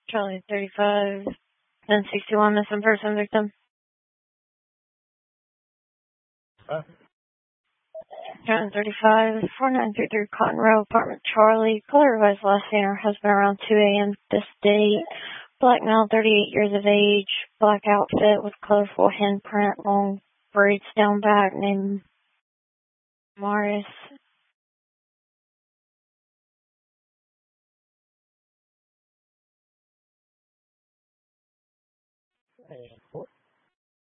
Charlie 35, 1061, missing person victim. Charlie 35, 4933 Cotton Row, apartment Charlie. Color revised last seen her husband around 2 a.m. this date. Black male, 38 years of age, black outfit with colorful handprint, long braids down back, named Morris.